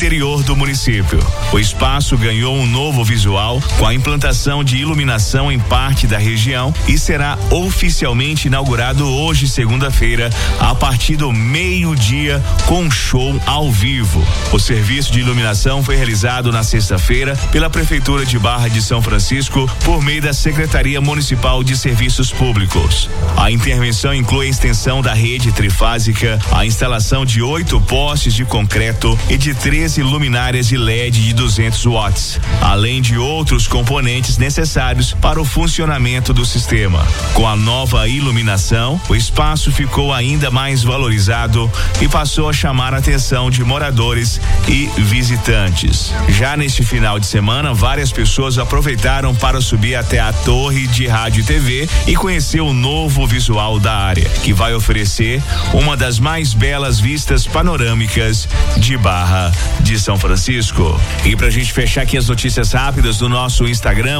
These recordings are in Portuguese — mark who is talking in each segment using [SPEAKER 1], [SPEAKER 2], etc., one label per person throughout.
[SPEAKER 1] interior do município. O espaço ganhou um novo visual com a implantação de iluminação em parte da região e será oficialmente inaugurado hoje, segunda-feira, a partir do meio-dia, com um show ao vivo. O serviço de iluminação foi realizado na sexta-feira pela Prefeitura de Barra de São Francisco por meio da Secretaria Municipal de Serviços Públicos. A intervenção inclui a extensão da rede trifásica, a instalação de 8 postes de concreto e de 13 luminárias de LED de 200 watts, além de outros componentes necessários para o funcionamento do sistema. Com a nova iluminação, o espaço ficou ainda mais valorizado e passou a chamar a atenção de moradores e visitantes. Já neste final de semana, várias pessoas aproveitaram para subir até a torre de rádio e TV e conhecer o novo visual da área, que vai oferecer uma das mais belas vistas panorâmicas de Barra de São Francisco. E pra gente fechar aqui as notícias rápidas do nosso Instagram,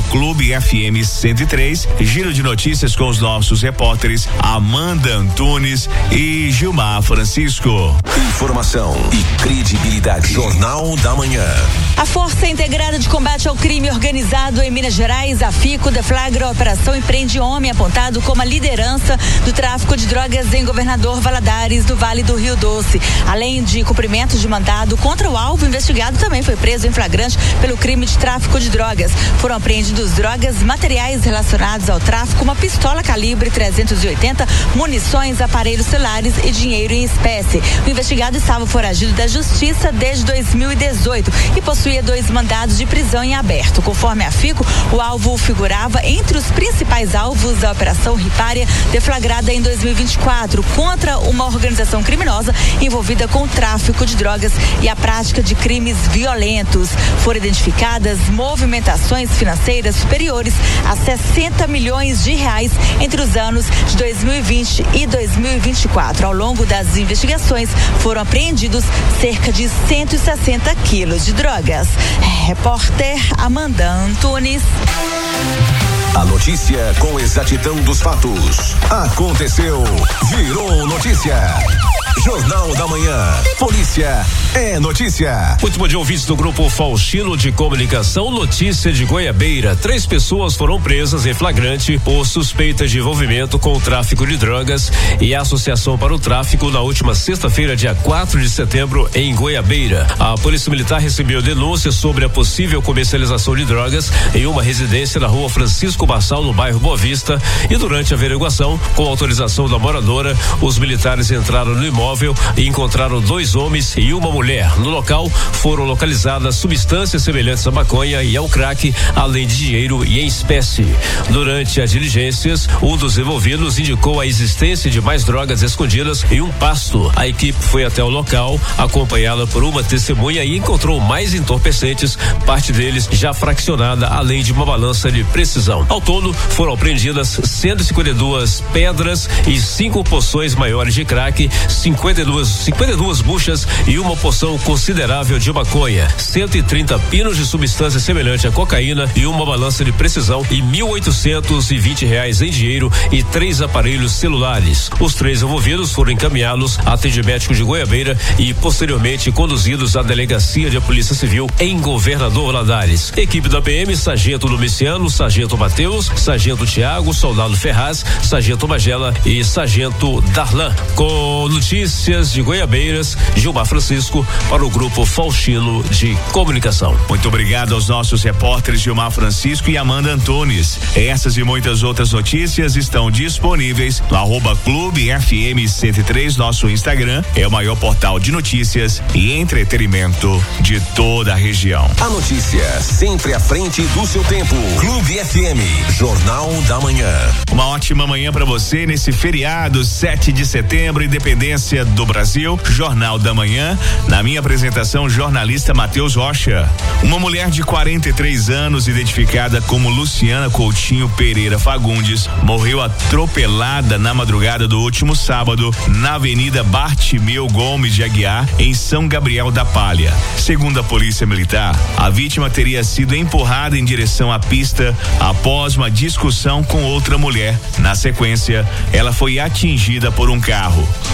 [SPEAKER 1] @clubefm103, giro de notícias com os nossos repórteres Amanda Antunes e Gilmar Francisco.
[SPEAKER 2] Informação e credibilidade. Jornal da Manhã.
[SPEAKER 3] A Força Integrada de Combate ao Crime Organizado em Minas Gerais, a FICO, deflagra a operação e prende homem apontado como a liderança do tráfico de drogas em Governador Valadares, do Vale do Rio Doce. Além de cumprimento de mandado contra o alvo, investigado também foi preso em flagrante pelo crime de tráfico de drogas. Foram apreendidos drogas, materiais relacionados ao tráfico, uma pistola calibre 380, munições, aparelhos celulares e dinheiro em espécie. O investigado estava foragido da Justiça desde 2018 e possuía 2 mandados de prisão em aberto. Conforme a FICO, o alvo figurava entre os principais alvos da Operação Ripária, deflagrada em 2024, contra uma organização criminosa envolvida com o tráfico de drogas e a prática de crimes violentos. Foram identificadas movimentações financeiras superiores a 60 milhões de reais entre os anos de 2020 e 2024. Ao longo das investigações, foram apreendidos cerca de 160 quilos de drogas. Repórter Amanda Antunes.
[SPEAKER 2] A notícia com exatidão dos fatos. Aconteceu, virou notícia. Jornal da Manhã. Polícia é notícia.
[SPEAKER 4] Muito bom dia, ouvintes do Grupo Faustino de Comunicação. Notícia de Goiabeira. 3 pessoas foram presas em flagrante por suspeita de envolvimento com o tráfico de drogas e associação para o tráfico na última sexta-feira, dia 4 de setembro, em Goiabeira. A Polícia Militar recebeu denúncias sobre a possível comercialização de drogas em uma residência na rua Francisco Bassal, no bairro Boa Vista, e durante a averiguação, com autorização da moradora, os militares entraram no imóvel e encontraram 2 homens e uma mulher. No local foram localizadas substâncias semelhantes à maconha e ao crack, além de dinheiro e em espécie. Durante as diligências, um dos envolvidos indicou a existência de mais drogas escondidas em um pasto. A equipe foi até o local, acompanhada por uma testemunha, e encontrou mais entorpecentes, parte deles já fraccionada, além de uma balança de precisão. Ao todo, foram apreendidas 152 pedras e 5 porções maiores de crack, 52 buchas e uma porção considerável de maconha, 130 pinos de substância semelhante à cocaína e uma balança de precisão e R$1.820 em dinheiro e 3 aparelhos celulares. Os 3 envolvidos foram encaminhados à atendimento de Goiabeira e posteriormente conduzidos à delegacia de Polícia Civil em Governador Valadares. Equipe da PM, Sargento Domiciano, Sargento Mateus, Sargento Tiago, Soldado Ferraz, Sargento Magela e Sargento Darlan. Com notícias de Goiabeiras, Gilmar Francisco para o Grupo Faustino de Comunicação.
[SPEAKER 1] Muito obrigado aos nossos repórteres Gilmar Francisco e Amanda Antunes. Essas e muitas outras notícias estão disponíveis no @clubefm103, nosso Instagram. É o maior portal de notícias e entretenimento de toda a região.
[SPEAKER 2] A notícia sempre à frente do seu tempo. Clube FM, Jornal da Manhã.
[SPEAKER 1] Uma ótima manhã para você nesse feriado, 7 de setembro, independência do Brasil. Jornal da Manhã. Na minha apresentação, jornalista Matheus Rocha. Uma mulher de 43 anos, identificada como Luciana Coutinho Pereira Fagundes, morreu atropelada na madrugada do último sábado na Avenida Bartimeu Gomes de Aguiar, em São Gabriel da Palha. Segundo a Polícia Militar, a vítima teria sido empurrada em direção à pista após uma discussão com outra mulher. Na sequência, ela foi atingida por um carro. O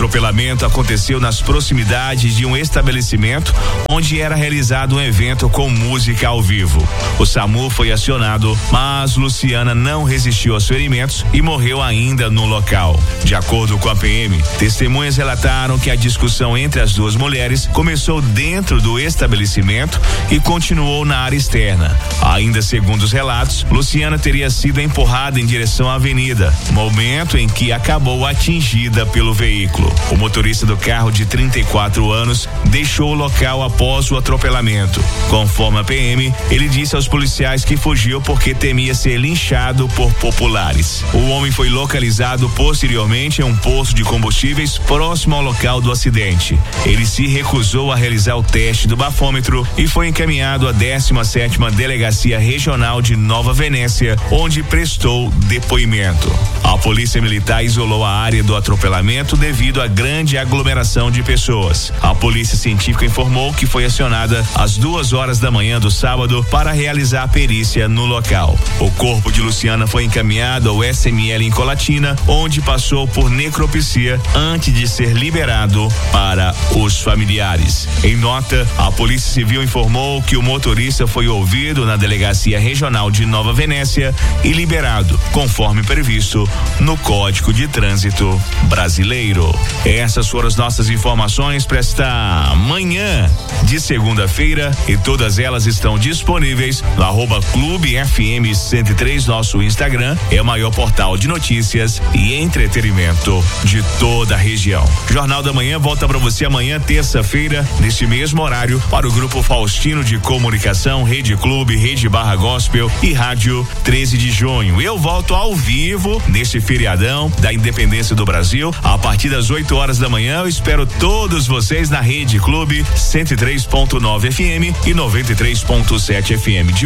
[SPEAKER 1] atropelamento aconteceu nas proximidades de um estabelecimento onde era realizado um evento com música ao vivo. O SAMU foi acionado, mas Luciana não resistiu aos ferimentos e morreu ainda no local. De acordo com a PM, testemunhas relataram que a discussão entre as duas mulheres começou dentro do estabelecimento e continuou na área externa. Ainda segundo os relatos, Luciana teria sido empurrada em direção à avenida, momento em que acabou atingida pelo veículo. O motorista do carro, de 34 anos, deixou o local após o atropelamento. Conforme a PM, ele disse aos policiais que fugiu porque temia ser linchado por populares. O homem foi localizado posteriormente em um posto de combustíveis próximo ao local do acidente. Ele se recusou a realizar o teste do bafômetro e foi encaminhado à 17ª Delegacia Regional de Nova Venécia, onde prestou depoimento. A Polícia Militar isolou a área do atropelamento devido à grande aglomeração de pessoas. A Polícia Científica informou que foi acionada às 2h da manhã do sábado para realizar a perícia no local. O corpo de Luciana foi encaminhado ao SML em Colatina, onde passou por necropsia antes de ser liberado para os familiares. Em nota, a Polícia Civil informou que o motorista foi ouvido na Delegacia Regional de Nova Venécia e liberado, conforme previsto no Código de Trânsito Brasileiro. Essas foram as nossas informações para esta manhã de segunda-feira e todas elas estão disponíveis no @Clube FM 103, nosso Instagram, é o maior portal de notícias e entretenimento de toda a região. Jornal da Manhã volta para você amanhã, terça-feira, neste mesmo horário, para o Grupo Faustino de Comunicação, Rede Clube, Rede Barra Gospel e Rádio 13 de Junho. Eu volto ao vivo neste feriadão da Independência do Brasil, a partir das 8h da manhã. Eu espero todos vocês na Rede Clube 103.9 FM e 93.7 FM.